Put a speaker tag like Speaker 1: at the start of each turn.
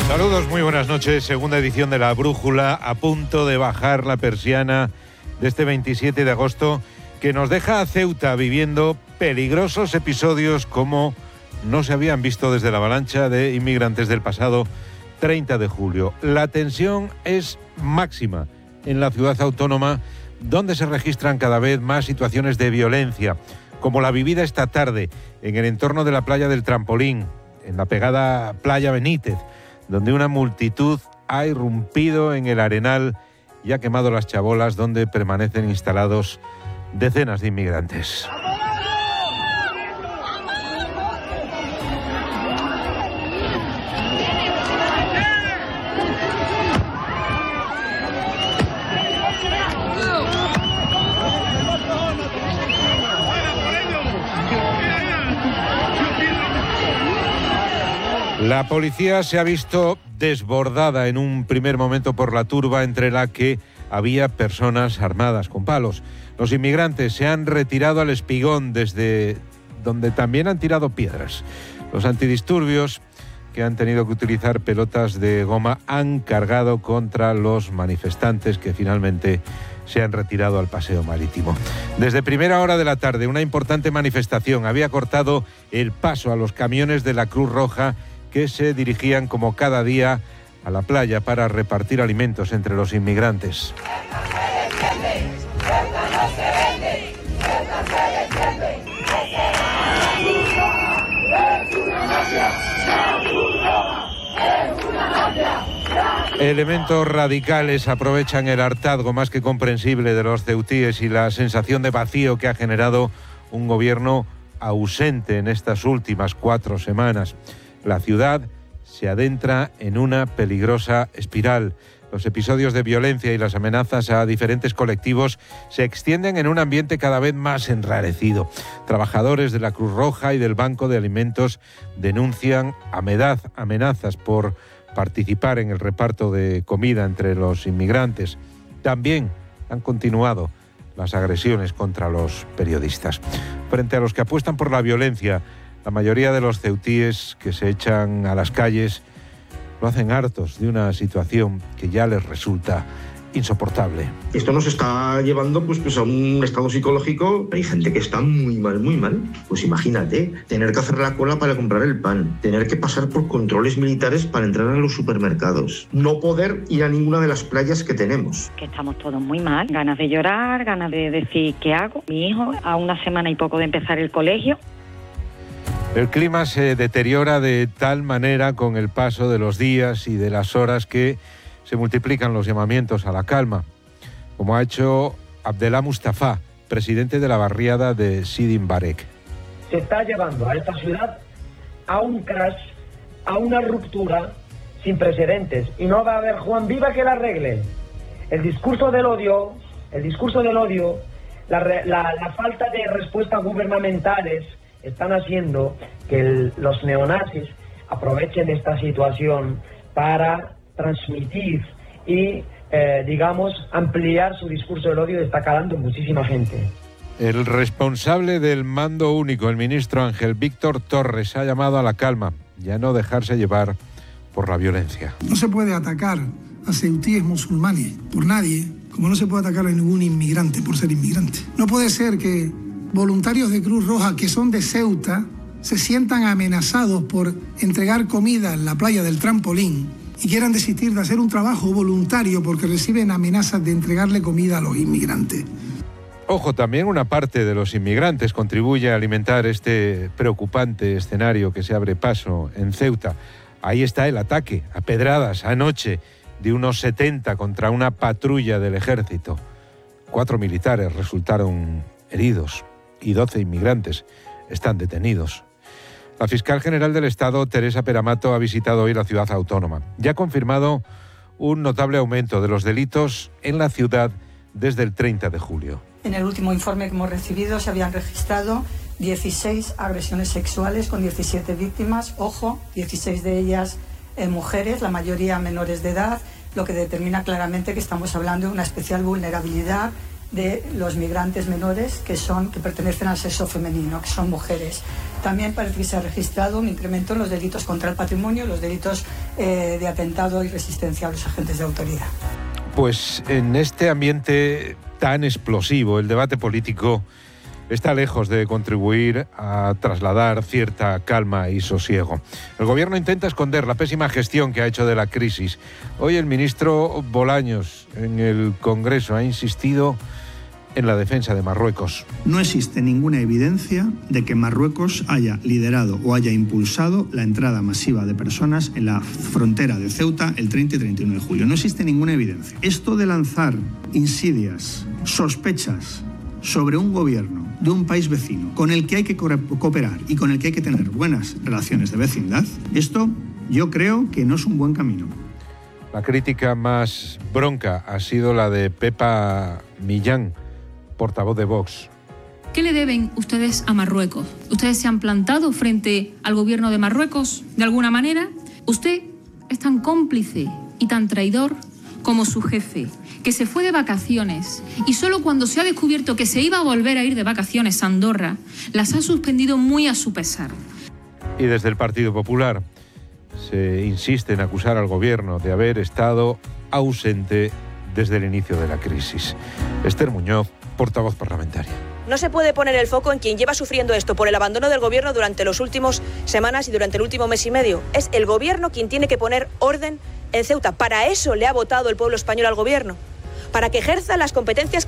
Speaker 1: Saludos, muy buenas noches. Segunda edición de La Brújula, a punto de bajar la persiana de este 27 de agosto, que nos deja a Ceuta viviendo peligrosos episodios como no se habían visto desde la avalancha de inmigrantes del pasado 30 de julio. La tensión es máxima en la ciudad autónoma, donde se registran cada vez más situaciones de violencia, como la vivida esta tarde en el entorno de la playa del Trampolín, en la pegada Playa Benítez, donde una multitud ha irrumpido en el arenal y ha quemado las chabolas donde permanecen instalados decenas de inmigrantes. La policía se ha visto desbordada en un primer momento por la turba entre la que había personas armadas con palos. Los inmigrantes se han retirado al Espigón, desde donde también han tirado piedras. Los antidisturbios, que han tenido que utilizar pelotas de goma, han cargado contra los manifestantes que finalmente se han retirado al paseo marítimo. Desde primera hora de la tarde, una importante manifestación había cortado el paso a los camiones de la Cruz Roja, que se dirigían como cada día a la playa para repartir alimentos entre los inmigrantes. Elementos radicales aprovechan el hartazgo más que comprensible de los ceutíes y la sensación de vacío que ha generado un gobierno ausente en estas últimas 4 semanas. La ciudad se adentra en una peligrosa espiral. Los episodios de violencia y las amenazas a diferentes colectivos se extienden en un ambiente cada vez más enrarecido. Trabajadores de la Cruz Roja y del Banco de Alimentos denuncian amenazas por participar en el reparto de comida entre los inmigrantes. También han continuado las agresiones contra los periodistas. Frente a los que apuestan por la violencia, la mayoría de los ceutíes que se echan a las calles lo hacen hartos de una situación que ya les resulta insoportable.
Speaker 2: Esto nos está llevando pues a un estado psicológico. Hay gente que está muy mal. Pues imagínate, tener que hacer la cola para comprar el pan, tener que pasar por controles militares para entrar a los supermercados, no poder ir a ninguna de las playas que tenemos.
Speaker 3: Que estamos todos muy mal, ganas de llorar, ganas de decir ¿qué hago? Mi hijo a 1 semana y poco de empezar el colegio.
Speaker 1: El clima se deteriora de tal manera con el paso de los días y de las horas que se multiplican los llamamientos a la calma, como ha hecho Abdellah Mustafa, presidente de la barriada de Sidi Mbarek.
Speaker 4: Se está llevando a esta ciudad a un crash, a una ruptura sin precedentes, y no va a haber Juan Viva que la arregle. El discurso del odio, la falta de respuestas gubernamentales están haciendo que los neonazis aprovechen esta situación para transmitir y, ampliar su discurso del odio. Está calando muchísima gente.
Speaker 1: El responsable del mando único, el ministro Ángel Víctor Torres, ha llamado a la calma y a no dejarse llevar por la violencia.
Speaker 5: No se puede atacar a ceutíes musulmanes por nadie, como no se puede atacar a ningún inmigrante por ser inmigrante. No puede ser que voluntarios de Cruz Roja que son de Ceuta se sientan amenazados por entregar comida en la playa del Trampolín y quieran desistir de hacer un trabajo voluntario porque reciben amenazas de entregarle comida a los inmigrantes.
Speaker 1: Ojo, también una parte de los inmigrantes contribuye a alimentar este preocupante escenario que se abre paso en Ceuta. Ahí está el ataque a pedradas anoche de unos 70 contra una patrulla del ejército. 4 militares resultaron heridos y 12 inmigrantes están detenidos. La fiscal general del Estado, Teresa Peramato, ha visitado hoy la ciudad autónoma y ha confirmado un notable aumento de los delitos en la ciudad desde el 30 de julio.
Speaker 6: En el último informe que hemos recibido se habían registrado 16 agresiones sexuales con 17 víctimas, 16 de ellas mujeres, la mayoría menores de edad, lo que determina claramente que estamos hablando de una especial vulnerabilidad de los migrantes menores que pertenecen al sexo femenino, que son mujeres. También parece que se ha registrado un incremento en los delitos contra el patrimonio, los delitos de atentado y resistencia a los agentes de autoridad.
Speaker 1: Pues en este ambiente tan explosivo, el debate político está lejos de contribuir a trasladar cierta calma y sosiego. El gobierno intenta esconder la pésima gestión que ha hecho de la crisis. Hoy el ministro Bolaños en el Congreso ha insistido en la defensa de Marruecos.
Speaker 7: No existe ninguna evidencia de que Marruecos haya liderado o haya impulsado la entrada masiva de personas en la frontera de Ceuta el 30 y 31 de julio. No existe ninguna evidencia. Esto de lanzar insidias, sospechas sobre un gobierno de un país vecino con el que hay que cooperar y con el que hay que tener buenas relaciones de vecindad, esto yo creo que no es un buen camino.
Speaker 1: La crítica más bronca ha sido la de Pepa Millán, portavoz de Vox.
Speaker 8: ¿Qué le deben ustedes a Marruecos? ¿Ustedes se han plantado frente al gobierno de Marruecos de alguna manera? Usted es tan cómplice y tan traidor como su jefe, que se fue de vacaciones y solo cuando se ha descubierto que se iba a volver a ir de vacaciones a Andorra, las ha suspendido muy a su pesar.
Speaker 1: Y desde el Partido Popular se insiste en acusar al gobierno de haber estado ausente desde el inicio de la crisis. Esther Muñoz, portavoz parlamentaria.
Speaker 9: No se puede poner el foco en quien lleva sufriendo esto por el abandono del gobierno durante las últimas semanas y durante el último mes y medio. Es el gobierno quien tiene que poner orden en Ceuta. Para eso le ha votado el pueblo español al gobierno, para que ejerza las competencias